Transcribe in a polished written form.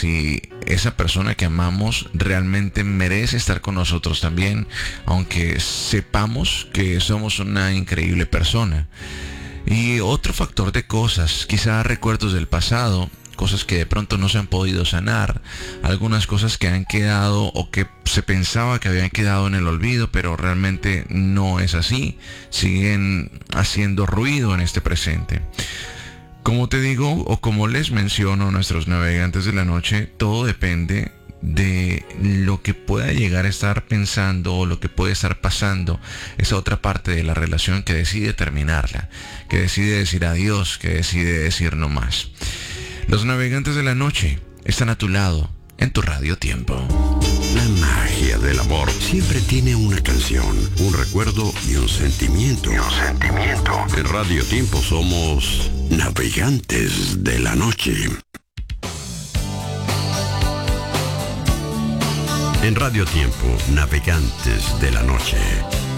si esa persona que amamos realmente merece estar con nosotros también, aunque sepamos que somos una increíble persona. Y otro factor de cosas, quizá recuerdos del pasado, cosas que de pronto no se han podido sanar, algunas cosas que han quedado o que se pensaba que habían quedado en el olvido, pero realmente no es así, siguen haciendo ruido en este presente. Como te digo, o como les menciono a nuestros navegantes de la noche, todo depende de lo que pueda llegar a estar pensando o lo que puede estar pasando esa otra parte de la relación que decide terminarla, que decide decir adiós, que decide decir no más. Los navegantes de la noche están a tu lado en tu Radio Tiempo. La magia del amor siempre tiene una canción, un recuerdo y un sentimiento. En Radio Tiempo somos navegantes de la noche. En Radio Tiempo, navegantes de la noche.